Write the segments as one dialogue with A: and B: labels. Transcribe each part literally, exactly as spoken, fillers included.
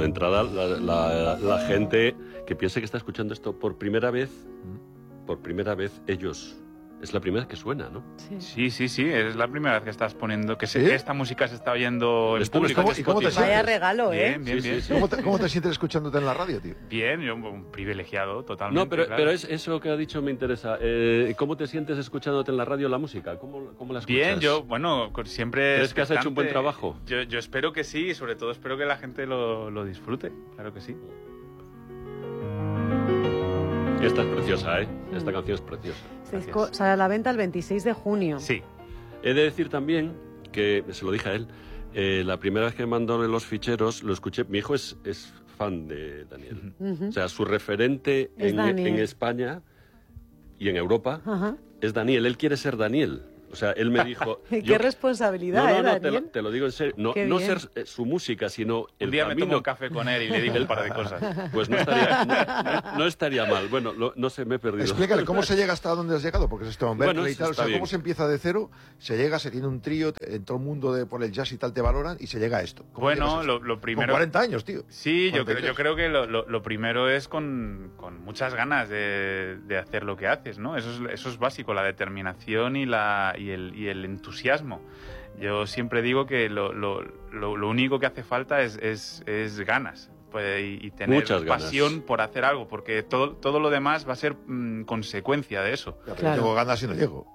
A: de entrada, la, la, la gente que piense que está escuchando esto por primera vez, por primera vez ellos... Es la primera vez que suena, ¿no?
B: Sí,
C: Sí, sí, sí, es la primera vez que estás poniendo, que, se,
D: ¿Sí?
C: que esta música se está oyendo en
A: Esto no
C: público.
A: está-
D: ¿Y cómo te
A: Spotify.
B: Vaya
D: sientes?
B: regalo, ¿eh?
C: Bien, bien,
A: Sí,
C: bien.
A: sí, sí.
D: ¿Cómo te, cómo te sientes escuchándote en la radio, tío?
C: Bien, yo un privilegiado totalmente.
A: No, pero,
C: claro.
A: pero es, eso que ha dicho me interesa. Eh, ¿Cómo te sientes escuchándote en la radio la música? ¿Cómo, cómo la escuchas?
C: Bien, yo, bueno, con- siempre...
A: ¿Crees que has hecho un buen
C: expectante.
A: trabajo?
C: Yo, yo espero que sí, y sobre todo espero que la gente lo, lo disfrute, claro que sí.
A: Esta es preciosa, ¿eh? Esta canción es preciosa.
B: Este disco sale a la venta el veintiséis de junio.
C: Sí,
A: He de decir también que, se lo dije a él, eh, la primera vez que me mandó los ficheros, lo escuché, mi hijo es, es fan de Daniel.
B: Ujú.
A: O sea, su referente
B: Es
A: en,
B: Daniel.
A: en España y en Europa
B: Ajá.
A: es Daniel. Él quiere ser Daniel. O sea, él me dijo...
B: Qué
A: yo-
B: responsabilidad,
A: no, no,
B: ¿eh,
A: no, te lo,
B: Daniel?
A: te lo digo en serio. No,
B: Qué
A: no
B: bien.
A: ser eh, su música, sino el
C: un día me
A: camino.
C: tomo un café con él y le digo un par de cosas.
A: Pues no estaría, no, no estaría mal. Bueno, lo- no sé, me he perdido.
D: Explícale, ¿cómo se llega hasta donde has llegado? Porque es esto en
A: Bueno,
D: Berkeley y tal. O
A: está
D: sea,
A: bien.
D: ¿cómo se empieza de cero? Se llega, se tiene un trío, en todo el mundo de, por el jazz y tal te valoran y se llega a esto. ¿Cómo llegas a
C: Bueno,
D: esto?
C: lo, lo
D: Con
C: primero...
D: cuarenta años, tío.
C: Sí, yo creo,
D: cuarenta y tres.
C: yo creo que lo, lo- lo primero es con, con muchas ganas de, de hacer lo que haces, ¿no? Eso es, eso es básico, la determinación y, la, y, el, y el entusiasmo. Yo siempre digo que lo, lo, lo, lo único que hace falta es, es, es ganas pues, y, y tener
A: Muchas ganas.
C: pasión por hacer algo, porque todo, todo lo demás va a ser mm, consecuencia de eso.
D: Ya, pero
B: Claro.
D: yo tengo ganas y no llego.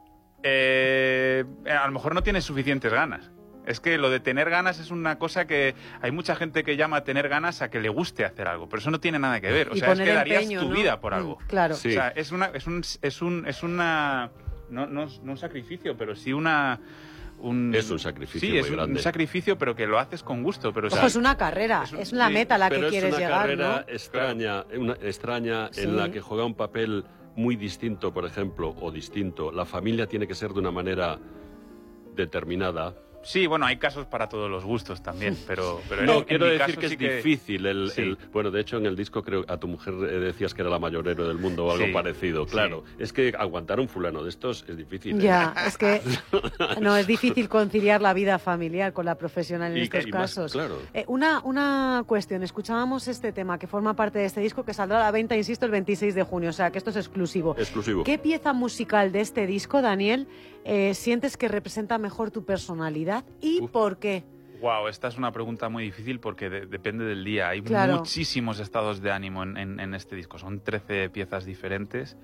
C: Eh, a lo mejor no tienes suficientes ganas. Es que lo de tener ganas es una cosa que hay mucha gente que llama tener ganas a que le guste hacer algo, pero eso no tiene nada que ver. O
B: Y
C: sea, es
B: poner
C: que darías
B: empeño,
C: tu
B: ¿no?
C: vida por
B: Mm,
C: algo.
B: claro.
A: Sí.
C: O sea, es una, es un, es un, es una, no, no, no un sacrificio, pero sí una, un,
A: Es un sacrificio
C: sí,
A: muy
C: es un,
A: grande.
C: un sacrificio, pero que lo haces con gusto. Pero o sea,
B: Ojo, es una carrera,
C: es
B: es,
C: un-
B: la
C: sí,
B: meta a la
A: Pero
B: que
A: es
B: quieres
A: una
B: llegar,
A: carrera
B: ¿no?
A: extraña, una, extraña
B: Sí.
A: en la que juega un papel muy distinto, por ejemplo, o distinto. La familia tiene que ser de una manera determinada.
C: sí, bueno, hay casos para todos los gustos también, pero, pero en-
A: No,
C: en
A: quiero
C: mi
A: decir
C: caso
A: que
C: sí
A: es difícil. El,
C: Sí.
A: el- bueno, de hecho, en el disco creo a tu mujer eh, decías que era la mayor héroe del mundo o algo
C: Sí,
A: parecido.
C: sí.
A: Claro, es que aguantar un fulano de estos es difícil. ¿eh?
B: Ya, es que no es difícil conciliar la vida familiar con la profesional en
A: Y-
B: estos
A: y más,
B: casos.
A: claro.
B: Eh, una, una cuestión, escuchábamos este tema que forma parte de este disco que saldrá a la venta, insisto, el veintiséis de junio, o sea que esto es exclusivo.
A: Exclusivo.
B: ¿Qué pieza musical de este disco, Daniel, eh, sientes que representa mejor tu personalidad y
A: Uf.
B: por qué?
C: Wow, esta es una pregunta muy difícil porque de- depende del día. Hay
B: Claro.
C: muchísimos estados de ánimo en, en- en este disco. Son trece piezas diferentes.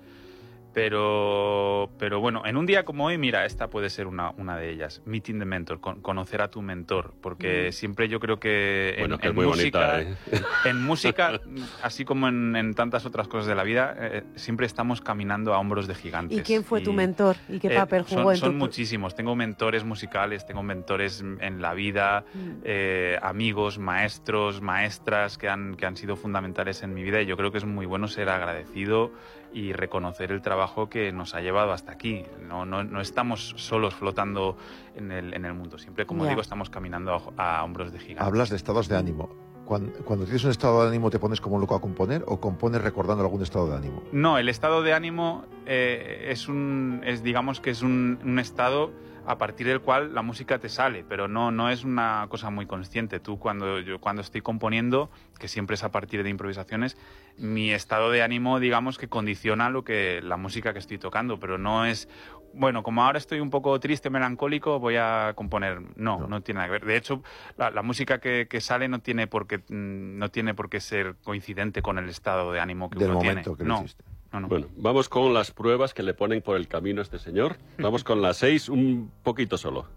C: Pero, pero bueno, en un día como hoy, mira, esta puede ser una, una de ellas. Meeting the Mentor, con- conocer a tu mentor. Porque
B: Mm.
C: siempre yo creo que en,
A: Bueno, que es
C: en
A: muy
C: música,
A: bonita, ¿eh?
C: en música, así como en, en tantas otras cosas de la vida, eh, siempre estamos caminando a hombros de gigantes.
B: ¿Y quién fue tu
C: Y-
B: mentor? ¿Y qué
C: eh,
B: papel
C: son,
B: jugó en
C: son
B: tu...
C: muchísimos. Tengo mentores musicales, tengo mentores en la vida,
B: Mm.
C: eh, amigos, maestros, maestras que han, que han sido fundamentales en mi vida y yo creo que es muy bueno ser agradecido y reconocer el trabajo que nos ha llevado hasta aquí. No, no, no estamos solos flotando en el, en el mundo. Siempre, como
B: Ya.
C: digo, estamos caminando a, a hombros de gigantes.
D: Hablas de estados de ánimo. Cuando, cuando tienes un estado de ánimo, ¿te pones como un loco a componer o compones recordando algún estado de ánimo?
C: No, el estado de ánimo eh, es un, es, digamos que es un, un estado a partir del cual la música te sale, pero no, no es una cosa muy consciente. Tú cuando, yo, cuando estoy componiendo, que siempre es a partir de improvisaciones, mi estado de ánimo, digamos, que condiciona lo que, la música que estoy tocando, pero no es, bueno, como ahora estoy un poco triste, melancólico, voy a componer. No, no,
D: No.
C: tiene nada que ver. De hecho, la, la música que, que sale no tiene, por qué, mm, no tiene por qué ser coincidente con el estado de ánimo que
D: Del
C: uno
D: momento
C: tiene.
D: que lo
C: no.
D: hiciste.
C: No, no.
A: Bueno, vamos con las pruebas que le ponen por el camino a este señor. Vamos con las seis, un poquito solo.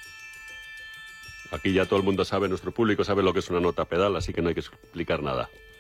A: Aquí ya todo el mundo sabe, nuestro público sabe lo que es una nota pedal, así que no hay que explicar nada.